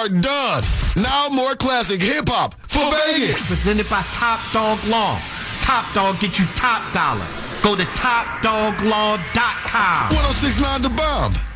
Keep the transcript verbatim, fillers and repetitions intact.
are done. Now more classic hip-hop for Vegas. Presented by Top Dog Law. Top Dog get you top dollar. Go to top dog law dot com. ten sixty-nine The Bomb.